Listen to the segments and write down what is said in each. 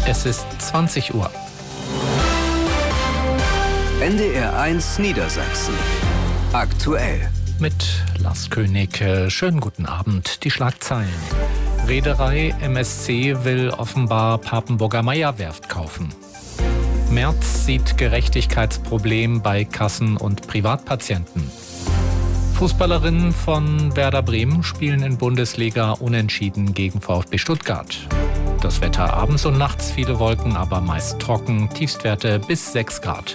Es ist 20 Uhr. NDR1 Niedersachsen. Aktuell. Mit Lars König. Schönen guten Abend. Die Schlagzeilen. Reederei MSC will offenbar Papenburger Meyer-Werft kaufen. Merz sieht Gerechtigkeitsproblem bei Kassen- und Privatpatienten. Fußballerinnen von Werder Bremen spielen in Bundesliga unentschieden gegen VfB Stuttgart. Das Wetter abends und nachts viele Wolken, aber meist trocken, Tiefstwerte bis 6 Grad.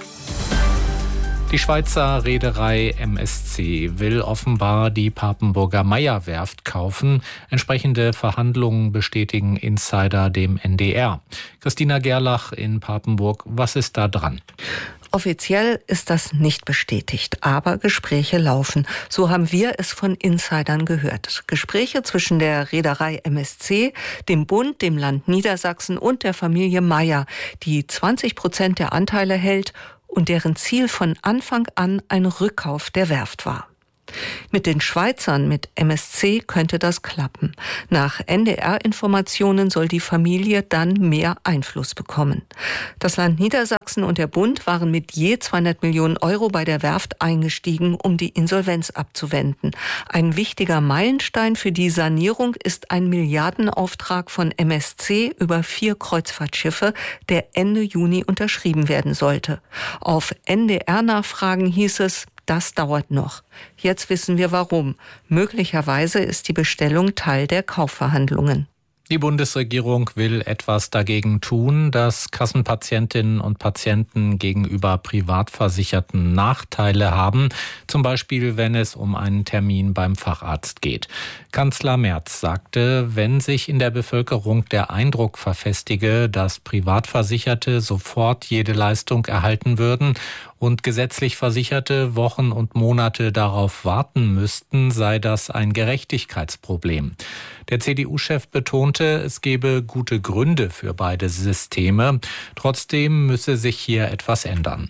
Die Schweizer Reederei MSC will offenbar die Papenburger Meyer-Werft kaufen. Entsprechende Verhandlungen bestätigen Insider dem NDR. Christina Gerlach in Papenburg, was ist da dran? Offiziell ist das nicht bestätigt, aber Gespräche laufen. So haben wir es von Insidern gehört. Gespräche zwischen der Reederei MSC, dem Bund, dem Land Niedersachsen und der Familie Meyer, die 20% der Anteile hält und deren Ziel von Anfang an ein Rückkauf der Werft war. Mit den Schweizern, mit MSC, könnte das klappen. Nach NDR-Informationen soll die Familie dann mehr Einfluss bekommen. Das Land Niedersachsen und der Bund waren mit je 200 Millionen Euro bei der Werft eingestiegen, um die Insolvenz abzuwenden. Ein wichtiger Meilenstein für die Sanierung ist ein Milliardenauftrag von MSC über 4 Kreuzfahrtschiffe, der Ende Juni unterschrieben werden sollte. Auf NDR-Nachfragen hieß es, das dauert noch. Jetzt wissen wir warum. Möglicherweise ist die Bestellung Teil der Kaufverhandlungen. Die Bundesregierung will etwas dagegen tun, dass Kassenpatientinnen und Patienten gegenüber Privatversicherten Nachteile haben, zum Beispiel wenn es um einen Termin beim Facharzt geht. Kanzler Merz sagte, wenn sich in der Bevölkerung der Eindruck verfestige, dass Privatversicherte sofort jede Leistung erhalten würden und gesetzlich Versicherte Wochen und Monate darauf warten müssten, sei das ein Gerechtigkeitsproblem. Der CDU-Chef betonte, es gebe gute Gründe für beide Systeme. Trotzdem müsse sich hier etwas ändern.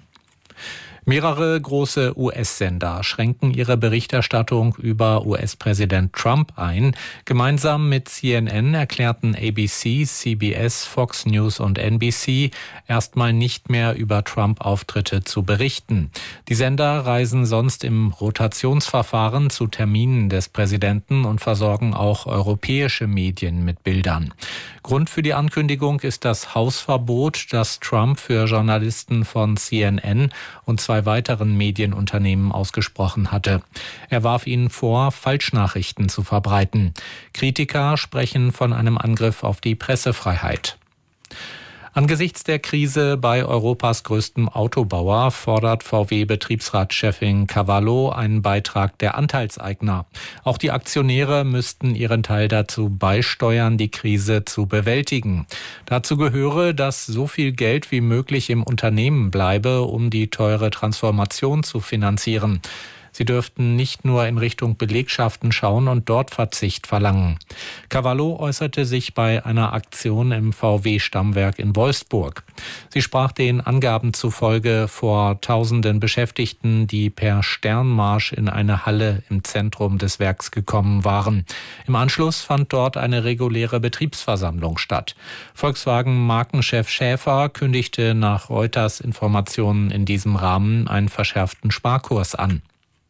Mehrere große US-Sender schränken ihre Berichterstattung über US-Präsident Trump ein. Gemeinsam mit CNN erklärten ABC, CBS, Fox News und NBC, erstmal nicht mehr über Trump-Auftritte zu berichten. Die Sender reisen sonst im Rotationsverfahren zu Terminen des Präsidenten und versorgen auch europäische Medien mit Bildern. Grund für die Ankündigung ist das Hausverbot, das Trump für Journalisten von CNN und 2 weiteren Medienunternehmen ausgesprochen hatte. Er warf ihnen vor, Falschnachrichten zu verbreiten. Kritiker sprechen von einem Angriff auf die Pressefreiheit. Angesichts der Krise bei Europas größtem Autobauer fordert VW-Betriebsratschefin Cavallo einen Beitrag der Anteilseigner. Auch die Aktionäre müssten ihren Teil dazu beisteuern, die Krise zu bewältigen. Dazu gehöre, dass so viel Geld wie möglich im Unternehmen bleibe, um die teure Transformation zu finanzieren. Sie dürften nicht nur in Richtung Belegschaften schauen und dort Verzicht verlangen. Cavallo äußerte sich bei einer Aktion im VW-Stammwerk in Wolfsburg. Sie sprach den Angaben zufolge vor Tausenden Beschäftigten, die per Sternmarsch in eine Halle im Zentrum des Werks gekommen waren. Im Anschluss fand dort eine reguläre Betriebsversammlung statt. Volkswagen-Markenchef Schäfer kündigte nach Reuters Informationen in diesem Rahmen einen verschärften Sparkurs an.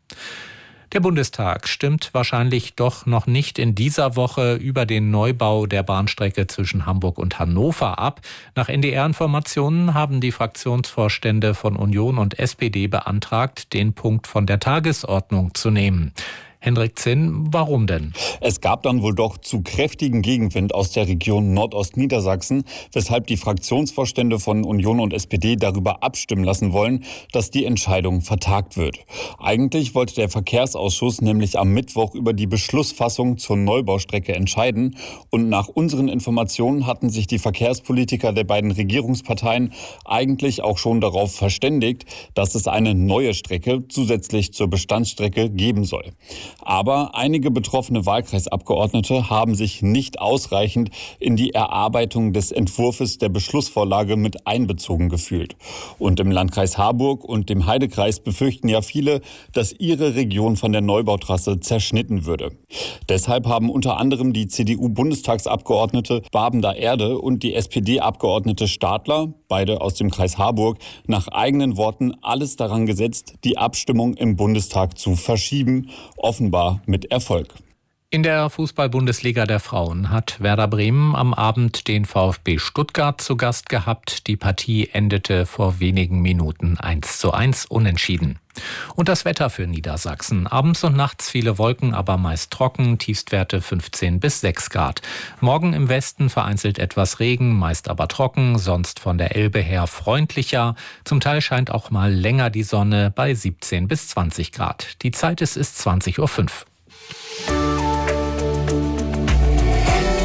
Der Bundestag stimmt wahrscheinlich doch noch nicht in dieser Woche über den Neubau der Bahnstrecke zwischen Hamburg und Hannover ab. Nach NDR-Informationen haben die Fraktionsvorstände von Union und SPD beantragt, den Punkt von der Tagesordnung zu nehmen. Hendrik Zinn, warum denn? Es gab dann wohl doch zu kräftigen Gegenwind aus der Region Nordostniedersachsen, weshalb die Fraktionsvorstände von Union und SPD darüber abstimmen lassen wollen, dass die Entscheidung vertagt wird. Eigentlich wollte der Verkehrsausschuss nämlich am Mittwoch über die Beschlussfassung zur Neubaustrecke entscheiden. Und nach unseren Informationen hatten sich die Verkehrspolitiker der beiden Regierungsparteien eigentlich auch schon darauf verständigt, dass es eine neue Strecke zusätzlich zur Bestandsstrecke geben soll. Aber einige betroffene Wahlkreisabgeordnete haben sich nicht ausreichend in die Erarbeitung des Entwurfs der Beschlussvorlage mit einbezogen gefühlt. Und im Landkreis Harburg und dem Heidekreis befürchten ja viele, dass ihre Region von der Neubautrasse zerschnitten würde. Deshalb haben unter anderem die CDU-Bundestagsabgeordnete Babender Erde und die SPD-Abgeordnete Stadler, beide aus dem Kreis Harburg, nach eigenen Worten alles daran gesetzt, die Abstimmung im Bundestag zu verschieben, offenbar mit Erfolg. In der Fußball-Bundesliga der Frauen hat Werder Bremen am Abend den VfB Stuttgart zu Gast gehabt. Die Partie endete vor wenigen Minuten 1:1 unentschieden. Und das Wetter für Niedersachsen. Abends und nachts viele Wolken, aber meist trocken, Tiefstwerte 15 bis 6 Grad. Morgen im Westen vereinzelt etwas Regen, meist aber trocken, sonst von der Elbe her freundlicher. Zum Teil scheint auch mal länger die Sonne bei 17 bis 20 Grad. Die Zeit ist 20:05 Uhr.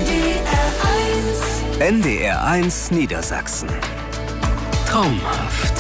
NDR 1 Niedersachsen. Traumhaft.